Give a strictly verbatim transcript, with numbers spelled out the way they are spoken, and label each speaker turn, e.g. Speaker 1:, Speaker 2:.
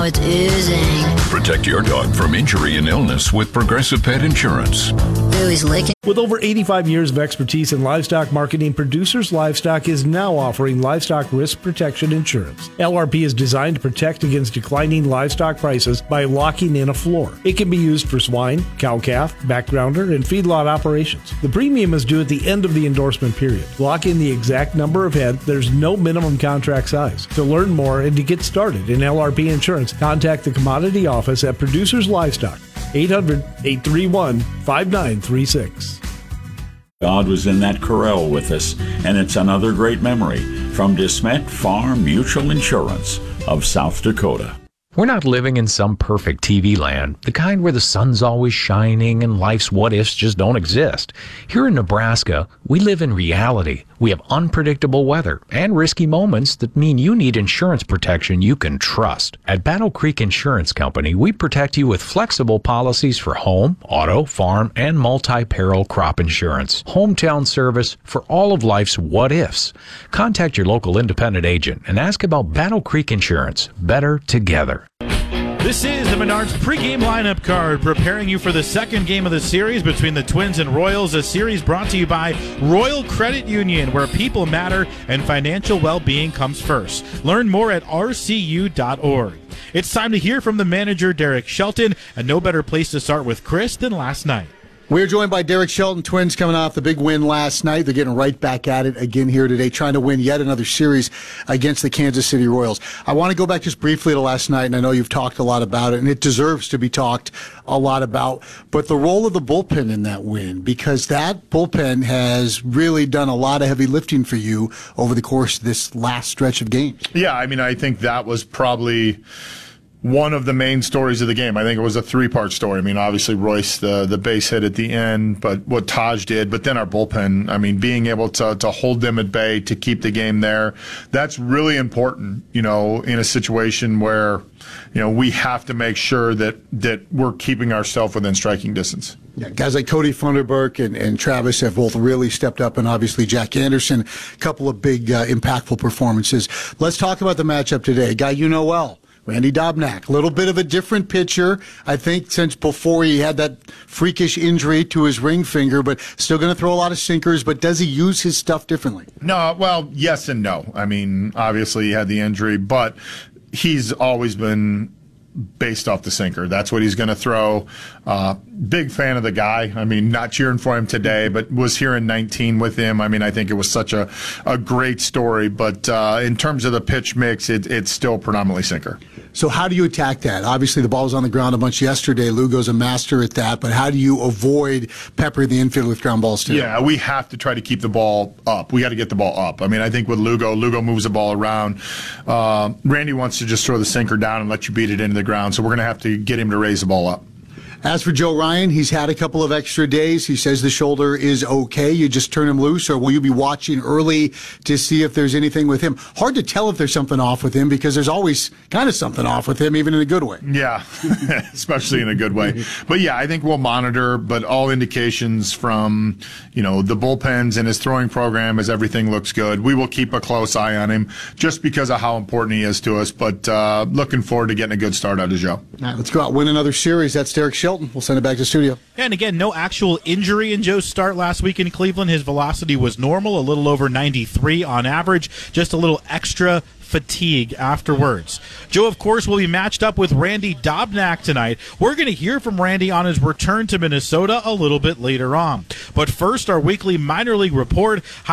Speaker 1: now it's oozing.
Speaker 2: Protect your dog from injury and illness with Progressive Pet Insurance.
Speaker 1: Ooh, he's licking.
Speaker 3: With over eighty-five years of expertise in livestock marketing, Producers Livestock is now offering livestock risk protection insurance. L R P is designed to protect against declining livestock prices by locking in a floor. It can be used for swine, cow-calf, backgrounder, and feedlot operations. The premium is due at the end of the endorsement period. Lock in the exact number of head. There's no minimum contract size. To learn more and to get started in L R P insurance, contact the Commodity Office at Producers Livestock, eight hundred, eight three one, five nine three six.
Speaker 4: God was in that corral with us, and it's another great memory from DeSmet Farm Mutual Insurance of South Dakota.
Speaker 5: We're not living in some perfect T V land, the kind where the sun's always shining and life's what-ifs just don't exist. Here in Nebraska, we live in reality. We have unpredictable weather and risky moments that mean you need insurance protection you can trust. At Battle Creek Insurance Company, we protect you with flexible policies for home, auto, farm, and multi-peril crop insurance. Hometown service for all of life's what-ifs. Contact your local independent agent and ask about Battle Creek Insurance. Better together.
Speaker 6: This is the Menards pregame lineup card, preparing you for the second game of the series between the Twins and Royals, a series brought to you by Royal Credit Union, where people matter and financial well-being comes first. Learn more at r c u dot org. It's time to hear from the manager, Derek Shelton, and no better place to start with Chris than last night.
Speaker 7: We're joined by Derek Shelton. Twins coming off the big win last night. They're getting right back at it again here today, trying to win yet another series against the Kansas City Royals. I want to go back just briefly to last night, and I know you've talked a lot about it, and it deserves to be talked a lot about, but the role of the bullpen in that win, because that bullpen has really done a lot of heavy lifting for you over the course of this last stretch of games.
Speaker 8: Yeah, I mean, I think that was probably one of the main stories of the game. I think it was a three-part story. I mean, obviously Royce, the the base hit at the end, but what Taj did, but then our bullpen, I mean, being able to to hold them at bay, to keep the game there, that's really important, you know, in a situation where, you know, we have to make sure that, that we're keeping ourselves within striking distance.
Speaker 7: Yeah, guys like Cody Funderburk and, and Travis have both really stepped up, and obviously Jack Anderson, a couple of big, uh, impactful performances. Let's talk about the matchup today. A guy you know well, Randy Dobnak, a little bit of a different pitcher, I think, since before he had that freakish injury to his ring finger, but still going to throw a lot of sinkers. But does he use his stuff differently?
Speaker 8: No, well, yes and no. I mean, obviously he had the injury, but he's always been based off the sinker. That's what he's going to throw. Uh, big fan of the guy. I mean, not cheering for him today, but was here in nineteen with him. I mean, I think it was such a, a great story. But uh, in terms of the pitch mix, it, it's still predominantly sinker.
Speaker 7: So how do you attack that? Obviously, the ball was on the ground a bunch yesterday. Lugo's a master at that. But how do you avoid peppering the infield with ground balls too?
Speaker 8: Yeah, we have to try to keep the ball up. We got to get the ball up. I mean, I think with Lugo, Lugo moves the ball around. Uh, Randy wants to just throw the sinker down and let you beat it into the ground. So we're going to have to get him to raise the ball up.
Speaker 7: As for Joe Ryan, he's had a couple of extra days. He says the shoulder is okay. You just turn him loose, or will you be watching early to see if there's anything with him? Hard to tell if there's something off with him, because there's always kind of something off with him, even in a good way.
Speaker 8: Yeah, especially in a good way. But yeah, I think we'll monitor, but all indications from, you know, the bullpens and his throwing program is everything looks good. We will keep a close eye on him just because of how important he is to us, but uh, looking forward to getting a good start out of Joe.
Speaker 7: All right, let's go out and win another series. That's Derek Shelton. We'll send it back to the studio.
Speaker 6: And again, no actual injury in Joe's start last week in Cleveland. His velocity was normal, a little over ninety-three on average, just a little extra fatigue afterwards. Joe, of course, will be matched up with Randy Dobnak tonight. We're going to hear from Randy on his return to Minnesota a little bit later on. But first, our weekly minor league report.